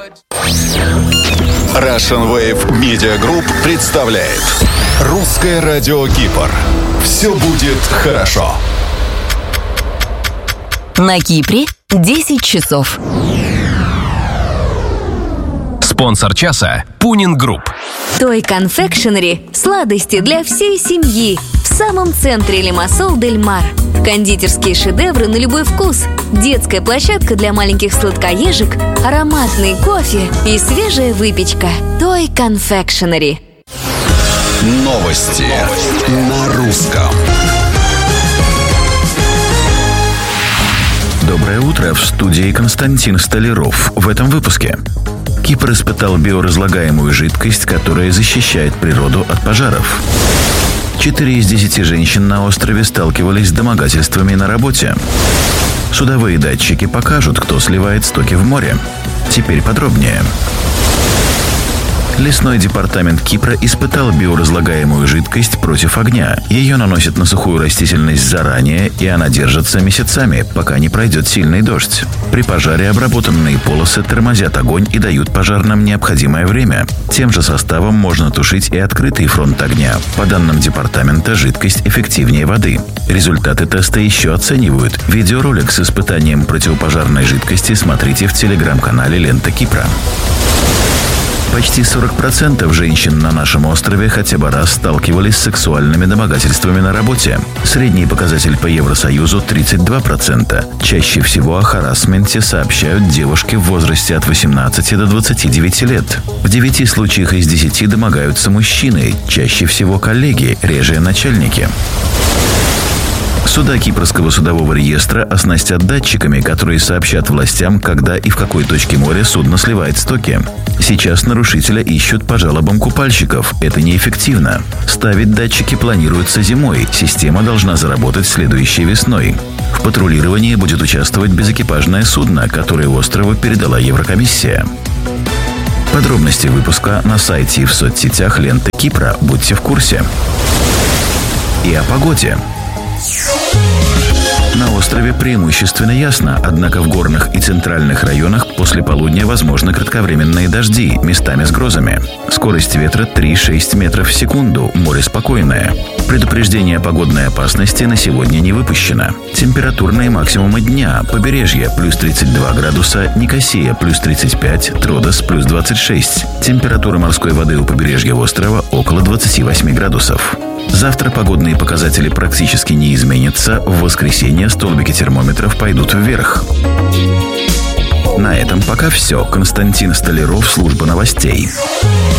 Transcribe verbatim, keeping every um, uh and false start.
Russian Wave Media Group представляет Русское радио Кипр. Все будет хорошо. На Кипре десять часов. Спонсор часа – Пунин Групп. Той Confectionery – сладости для всей семьи в самом центре Лимассол дель Мар. Кондитерские шедевры на любой вкус, детская площадка для маленьких сладкоежек, ароматный кофе и свежая выпечка. Той Confectionery. Новости на русском. Доброе утро, в студии Константин Столяров. В этом выпуске. Кипр испытал биоразлагаемую жидкость, которая защищает природу от пожаров. Четыре из десяти женщин на острове сталкивались с домогательствами на работе. Судовые датчики покажут, кто сливает стоки в море. Теперь подробнее. Лесной департамент Кипра испытал биоразлагаемую жидкость против огня. Ее наносят на сухую растительность заранее, и она держится месяцами, пока не пройдет сильный дождь. При пожаре обработанные полосы тормозят огонь и дают пожарным необходимое время. Тем же составом можно тушить и открытый фронт огня. По данным департамента, жидкость эффективнее воды. Результаты теста еще оценивают. Видеоролик с испытанием противопожарной жидкости смотрите в телеграм-канале «Лента Кипра». Почти сорок процентов женщин на нашем острове хотя бы раз сталкивались с сексуальными домогательствами на работе. Средний показатель по Евросоюзу – тридцать два процента. Чаще всего о харассменте сообщают девушки в возрасте от восемнадцати до двадцати девяти лет. В девяти случаях из десяти домогаются мужчины, чаще всего коллеги, реже начальники. Суда Кипрского судового реестра оснастят датчиками, которые сообщат властям, когда и в какой точке моря судно сливает стоки. Сейчас нарушителя ищут по жалобам купальщиков. Это неэффективно. Ставить датчики планируется зимой. Система должна заработать следующей весной. В патрулировании будет участвовать безэкипажное судно, которое острову передала Еврокомиссия. Подробности выпуска на сайте и в соцсетях «Ленты Кипра». Будьте в курсе. И о погоде. На острове преимущественно ясно, однако в горных и центральных районах после полудня возможны кратковременные дожди, местами с грозами. Скорость ветра три-шесть метров в секунду, море спокойное. Предупреждение о погодной опасности на сегодня не выпущено. Температурные максимумы дня: побережье плюс тридцать два градуса, Никосия плюс тридцать пять, Тродос плюс двадцать шесть. Температура морской воды у побережья острова около двадцати восьми градусов. Завтра погодные показатели практически не изменятся. В воскресенье столбики термометров пойдут вверх. На этом пока все. Константин Столяров, служба новостей.